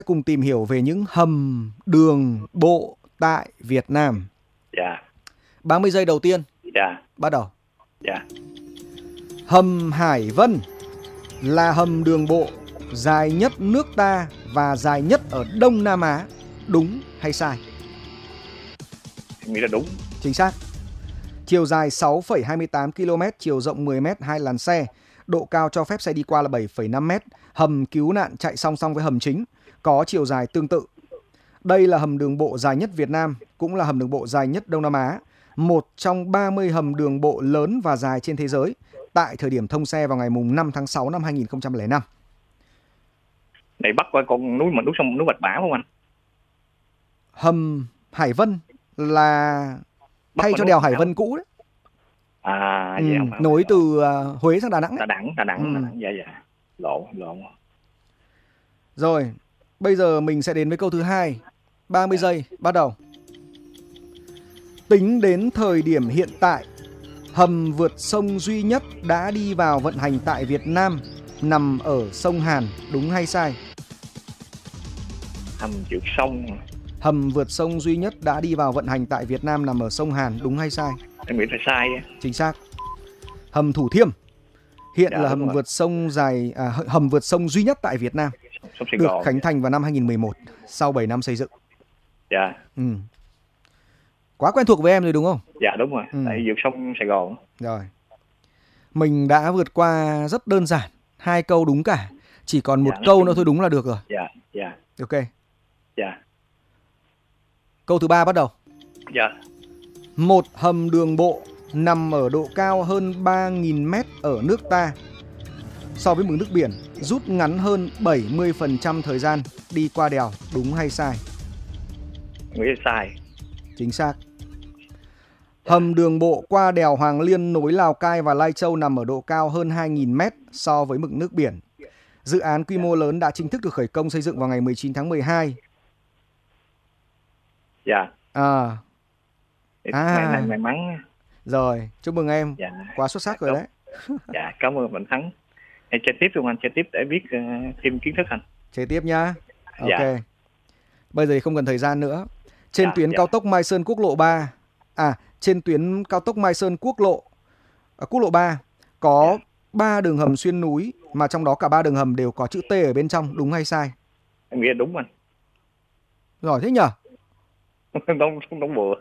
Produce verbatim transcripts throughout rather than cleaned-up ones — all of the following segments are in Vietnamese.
Cùng tìm hiểu về những hầm đường bộ tại Việt Nam. Dạ. ba mươi giây đầu tiên. Dạ. Bắt đầu. Dạ. Hầm Hải Vân là hầm đường bộ dài nhất nước ta và dài nhất ở Đông Nam Á. Đúng hay sai? Em nghĩ là đúng. Chính xác. Chiều dài sáu phẩy hai mươi tám ki lô mét, chiều rộng mười mét, hai làn xe. Độ cao cho phép xe đi qua là bảy phẩy năm mét. Hầm cứu nạn chạy song song với hầm chính, có chiều dài tương tự. Đây là hầm đường bộ dài nhất Việt Nam, cũng là hầm đường bộ dài nhất Đông Nam Á. Một trong ba mươi hầm đường bộ lớn và dài trên thế giới, tại thời điểm thông xe vào ngày năm tháng sáu năm hai nghìn không trăm lẻ năm. Này bắc qua con núi mà núi sông núi Bạch Mã không anh? Hầm Hải Vân là Bắc thay qua cho núi đèo Bạch Hải Mã. Vân cũ đấy. À, Ừ, dạ không phải. nối từ uh, Huế sang Đà Nẵng Đà đấy. Nẵng, Đà Nẵng, Ừ. Đà Nẵng, dạ dạ. Lộn, lộn. Rồi, bây giờ mình sẽ đến với câu thứ hai. ba mươi giây, bắt đầu. Tính đến thời điểm hiện tại, hầm vượt sông duy nhất đã đi vào vận hành tại Việt Nam nằm ở sông Hàn, đúng hay sai? Hầm vượt sông. Hầm vượt sông duy nhất đã đi vào vận hành tại Việt Nam nằm ở sông Hàn, đúng hay sai? Em nghĩ là sai á. Chính xác. Hầm Thủ Thiêm hiện Dạ, là đúng hầm rồi. vượt sông dài à, hầm vượt sông duy nhất tại Việt Nam, Sông Sài được Gòn. khánh thành vào năm hai nghìn không trăm mười một sau bảy năm xây dựng. Dạ. Ừ. Quá quen thuộc với em rồi đúng không? Dạ đúng rồi. Ừ. Tại vượt sông Sài Gòn. Rồi. Mình đã vượt qua rất đơn giản, hai câu đúng cả. Chỉ còn một Dạ, nói câu chung- nữa thôi đúng là được rồi. Dạ, dạ, Ok. dạ. Câu thứ ba bắt đầu. Dạ. Một hầm đường bộ nằm ở độ cao hơn ba nghìn mét ở nước ta, so với mực nước biển, rút ngắn hơn bảy mươi phần trăm thời gian đi qua đèo, đúng hay sai? Em nghĩ là sai. Chính xác. Hầm đường bộ qua đèo Hoàng Liên nối Lào Cai và Lai Châu nằm ở độ cao hơn hai nghìn mét so với mực nước biển. Dự án quy mô lớn đã chính thức được khởi công xây dựng vào ngày mười chín tháng mười hai. Dạ. À, À. May, may, may mắn. rồi, chúc mừng em. Dạ. Quá xuất sắc rồi đấy. Dạ, cảm ơn Mạnh Thắng. Em chơi tiếp luôn anh, chơi tiếp để biết uh, thêm kiến thức anh. Chơi tiếp nhá. Ok. Dạ. Bây giờ thì không cần thời gian nữa. Trên Dạ, tuyến dạ. cao tốc Mai Sơn quốc lộ ba, à, trên tuyến cao tốc Mai Sơn quốc lộ à, quốc lộ ba có ba đường hầm xuyên núi, mà trong đó cả ba đường hầm đều có chữ T ở bên trong, đúng hay sai? Em nghĩ là đúng anh. Giỏi thế nhở? Đóng đóng bừa.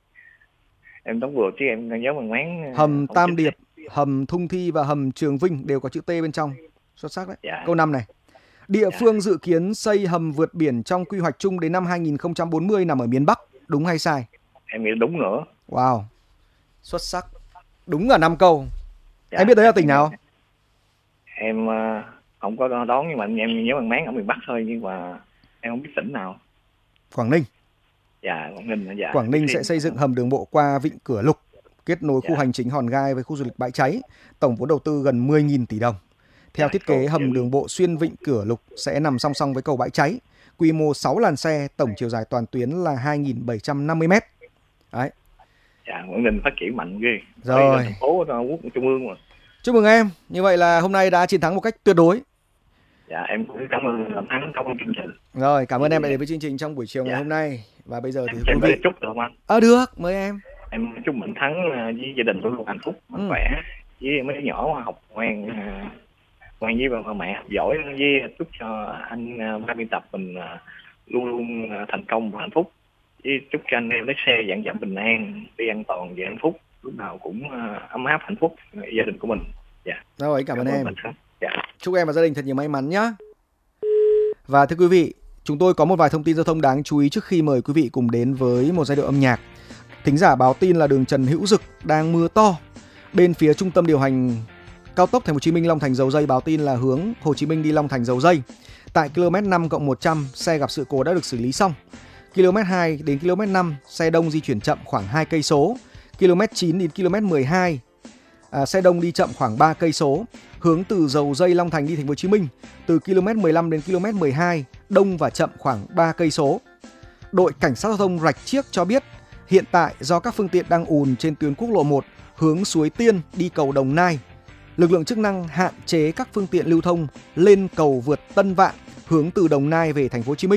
Em đóng bừa chứ em nhớ bằng máng. Hầm Tam Điệp, hầm Thung Thi và hầm Trường Vinh đều có chữ T bên trong. Xuất sắc đấy. Dạ. Câu năm này. Địa Dạ. phương dự kiến xây hầm vượt biển trong quy hoạch chung đến năm hai nghìn không trăm bốn mươi nằm ở miền Bắc, đúng hay sai? Em nghĩ là đúng nữa. Wow. Xuất sắc. Đúng ở năm câu. Dạ. Em biết đấy là tỉnh nào? Em uh, không có đón, nhưng mà em nhớ bằng máng ở miền Bắc thôi, nhưng mà em không biết tỉnh nào. Quảng Ninh. Dạ, Quảng Ninh. Dạ. Quảng Ninh Biết sẽ thêm. xây dựng hầm đường bộ qua Vịnh Cửa Lục, kết nối khu Dạ. hành chính Hòn Gai với khu du lịch Bãi Cháy, tổng vốn đầu tư gần mười nghìn tỷ đồng. Theo Dạ, thiết kế, cầu hầm Vịnh. đường bộ xuyên Vịnh Cửa Lục sẽ nằm song song với cầu Bãi Cháy, quy mô sáu làn xe, tổng chiều dài toàn tuyến là hai nghìn bảy trăm năm mươi mét. Đấy. Dạ, Quảng Ninh phát triển mạnh ghê. Rồi. Đây là thành phố quốc trung ương mà. Chúc mừng em. Như vậy là hôm nay đã chiến thắng một cách tuyệt đối. Dạ, em cũng cảm ơn Mạnh Thắng, cảm ơn chương trình. Rồi, cảm ơn em đã đến với chương trình trong buổi chiều ngày Dạ. hôm nay. Và bây giờ thì Em quý có vị. thể chúc được không anh? Ờ được, mời em. Em chúc Mạnh Thắng uh, với gia đình luôn luôn hạnh phúc, mạnh Ừ. khỏe, với mấy đứa nhỏ học ngoan, uh, ngoan với bà mẹ học giỏi, với chúc cho anh uh, ban biên tập mình uh, luôn luôn uh, thành công và hạnh phúc, với chúc cho anh em lái xe dạn dặm bình an, đi an toàn và hạnh phúc, lúc nào cũng uh, ấm áp hạnh phúc uh, gia đình của mình. Dạ. Rồi, cảm ơn em. Mạnh Thắng. Dạ. Chúc em và gia đình thật nhiều may mắn nhé. Và thưa quý vị, chúng tôi có một vài thông tin giao thông đáng chú ý trước khi mời quý vị cùng đến với một giai điệu âm nhạc. Thính giả báo tin là đường Trần Hữu Dực đang mưa to. Bên phía trung tâm điều hành cao tốc Thành phố Hồ Chí Minh Long Thành Dầu Dây báo tin là hướng Hồ Chí Minh đi Long Thành Dầu Dây. Tại km năm cộng một trăm, xe gặp sự cố đã được xử lý xong. km hai đến km năm, xe đông di chuyển chậm khoảng hai cây số. km chín đến km mười hai, à, xe đông đi chậm khoảng ba cây số. Hướng từ Dầu Dây Long Thành đi Thành phố Hồ Chí Minh, từ km mười lăm đến km mười hai, đông và chậm khoảng ba cây số. Đội cảnh sát giao thông Rạch Chiếc cho biết, hiện tại do các phương tiện đang ùn trên tuyến quốc lộ một hướng Suối Tiên đi cầu Đồng Nai, lực lượng chức năng hạn chế các phương tiện lưu thông lên cầu vượt Tân Vạn hướng từ Đồng Nai về Thành phố Hồ Chí Minh.